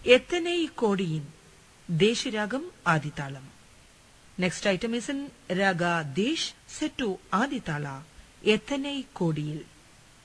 എത്തനൈ കോടിയിൻ ദേശരാഗം ആദിതാളം. Next item is in Raga Desh set to Aditala, Ethanei Kodil.